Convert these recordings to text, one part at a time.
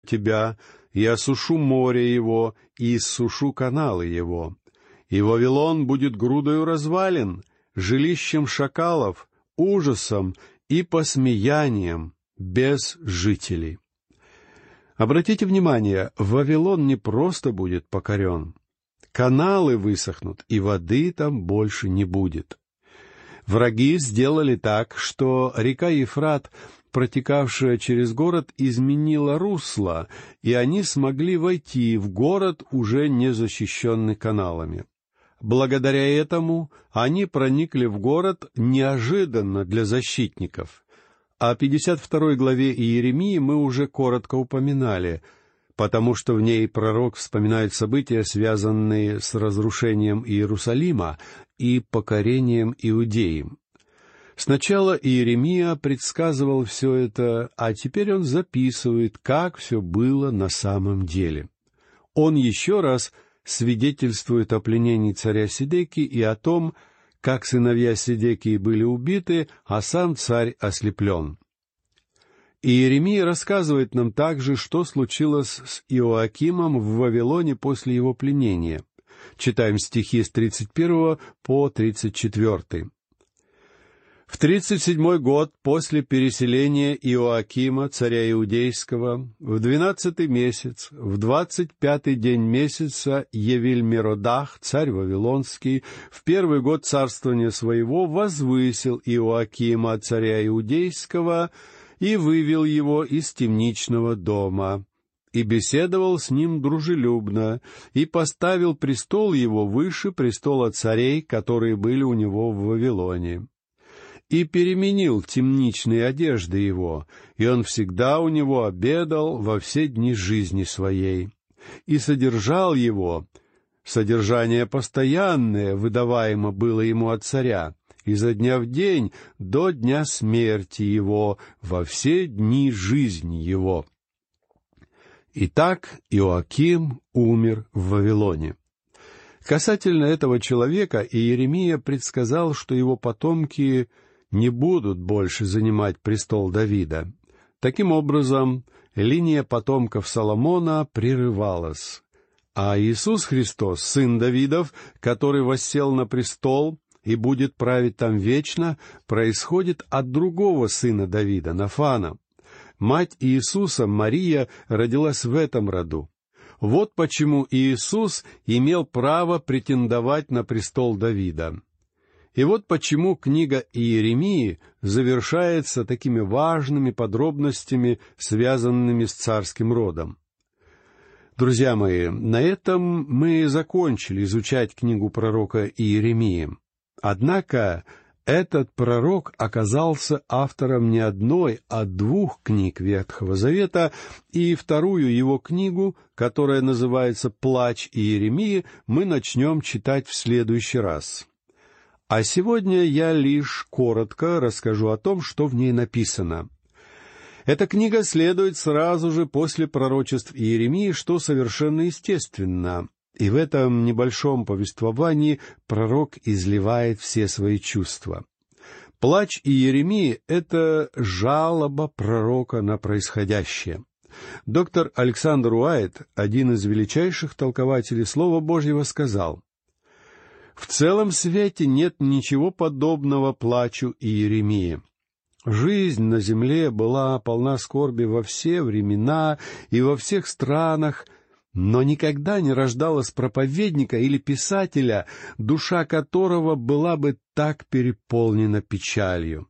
тебя, и осушу море его, и иссушу каналы его. И Вавилон будет грудою развалин, жилищем шакалов, ужасом и посмеянием без жителей». Обратите внимание, Вавилон не просто будет покорен. Каналы высохнут, и воды там больше не будет. Враги сделали так, что река Ефрат, протекавшая через город, изменила русло, и они смогли войти в город, уже не защищенный каналами. Благодаря этому они проникли в город неожиданно для защитников. О 52 главе Иеремии мы уже коротко упоминали, потому что в ней пророк вспоминает события, связанные с разрушением Иерусалима и покорением Иудеи. Сначала Иеремия предсказывал все это, а теперь он записывает, как все было на самом деле. Он еще раз свидетельствует о пленении царя Седекии и о том, как сыновья Седекии были убиты, а сам царь ослеплен. Иеремия рассказывает нам также, что случилось с Иоакимом в Вавилоне после его пленения. Читаем стихи с 31 по 34. «В 37-й год после переселения Иоакима, царя Иудейского, в 12-й месяц, в 25-й день месяца Евиль-Меродах, царь Вавилонский, в 1-й год царствования своего возвысил Иоакима, царя Иудейского, и вывел его из темничного дома, и беседовал с ним дружелюбно, и поставил престол его выше престола царей, которые были у него в Вавилоне. И переменил темничные одежды его, и он всегда у него обедал во все дни жизни своей. И содержал его, содержание постоянное выдаваемо было ему от царя, изо дня в день до дня смерти его, во все дни жизни его». Итак, Иоаким умер в Вавилоне. Касательно этого человека Иеремия предсказал, что его потомки не будут больше занимать престол Давида. Таким образом, линия потомков Соломона прерывалась, а Иисус Христос, сын Давидов, который воссел на престол и будет править там вечно, происходит от другого сына Давида, Нафана. Мать Иисуса, Мария, родилась в этом роду. Вот почему Иисус имел право претендовать на престол Давида. И вот почему книга Иеремии завершается такими важными подробностями, связанными с царским родом. Друзья мои, на этом мы закончили изучать книгу пророка Иеремии. Однако этот пророк оказался автором не одной, а двух книг Ветхого Завета, и вторую его книгу, которая называется «Плач Иеремии», мы начнем читать в следующий раз. А сегодня я лишь коротко расскажу о том, что в ней написано. Эта книга следует сразу же после пророчеств Иеремии, что совершенно естественно. И в этом небольшом повествовании пророк изливает все свои чувства. Плач Иеремии — это жалоба пророка на происходящее. Доктор Александр Уайт, один из величайших толкователей Слова Божьего, сказал: «В целом свете нет ничего подобного плачу Иеремии. Жизнь на земле была полна скорби во все времена и во всех странах, но никогда не рождалось проповедника или писателя, душа которого была бы так переполнена печалью».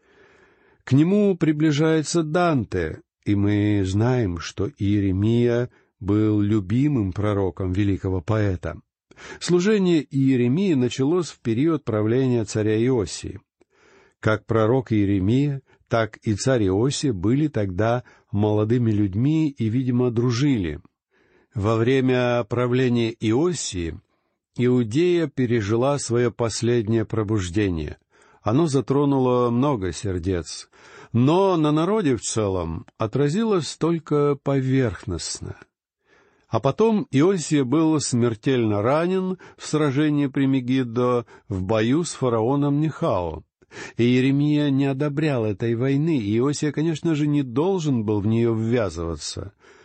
К нему приближается Данте, и мы знаем, что Иеремия был любимым пророком великого поэта. Служение Иеремии началось в период правления царя Иосии. Как пророк Иеремия, так и царь Иосия были тогда молодыми людьми и, видимо, дружили. Во время правления Иосии Иудея пережила свое последнее пробуждение. Оно затронуло много сердец, но на народе в целом отразилось только поверхностно. А потом Иосия был смертельно ранен в сражении при Мегиддо в бою с фараоном Нехао. И Иеремия не одобрял этой войны, и Иосия, конечно же, не должен был в нее ввязываться.